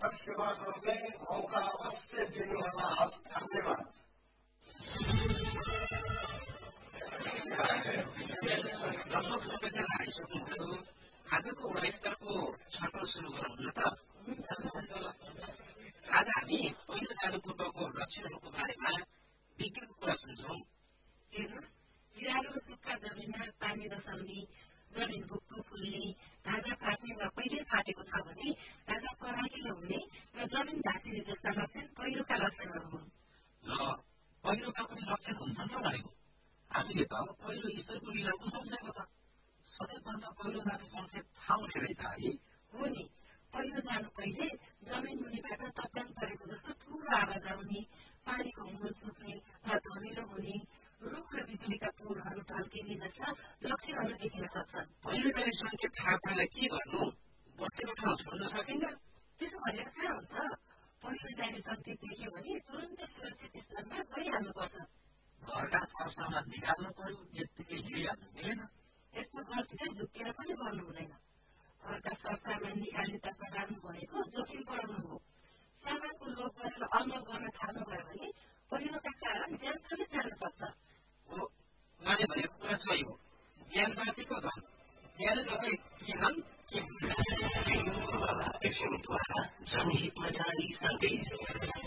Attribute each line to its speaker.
Speaker 1: नाटक सेवा गर्दै मौका अवश्य दिनुहोला। हस्, धन्यवाद।
Speaker 2: लगभग सबैजना आइसक्नुभयो। आजको वडास्तरको छलफल सुरु गरौँ न त। आज हामी पहिलो जानु पूर्वको लक्षणहरूको बारेमा विज्ञानको कुरा सुन्छौँ।
Speaker 3: हेर्नुहोस्, बिरालो सुक्खा जमिनमा पानी नसर्ने, जमिन भुक्कु फुल्ने, ढाँडा फाट्ने वा पहिल्यै फाटेको छ भने ढाँडा फराकिलो हुने र जमिन भाँसिने जस्ता लक्षण पहिरोका लक्षणहरू हुन्।
Speaker 2: ल, पहिरोका पनि लक्षण हुन्छन् र भनेको। हामीले त पहिलो ईश्वरको लीलाको सम्झेको त। सबैभन्दा पहिलो जाने सङ्केत थाहा हुने रहेछ है।
Speaker 3: हो नि, पहिरो जानु पहिले जमिन मुनिबाट चट्याङ परेको जस्तो ठुलो आवाज आउने, पानीको मुल सुक्ने वा धमिलो हुने, रुख र बिजुलीका पोलहरू ढल्किने जस्ता लक्षणहरू देखिन सक्छन्।
Speaker 2: पहिलो जाने सङ्केत थाहा पाएर के गर्नु? बसेको ठाउँ छोड्न सकिन्न?
Speaker 3: त्यसो भनेर कहाँ हुन्छ? पहिरो जाने सङ्केत देख्यो भने तुरन्तै सुरक्षित स्थानमा गइहाल्नुपर्छ।
Speaker 2: घरका सरसामान निकाल्नु पर्यो, यत्तिकै हिँडिहाल्नु मिलेन।
Speaker 3: यस्तो गल्ती झुक्केर पनि गर्नु हुँदैन। घरका सरसामान निकाल्नेतर्फ लाग्नु भनेको जोखिम बढाउनु हो। सामानको लोभ गरेर अमल गर्न थाल्नुभयो भने पहिरोका कारण ज्यान समेत जान सक्छ।
Speaker 2: हो, उहाँले भनेको कुरा सही हो। ज्यान बाँचेको धन, ज्यान नभए के धन के
Speaker 4: जनहितमा जारी सन्देश।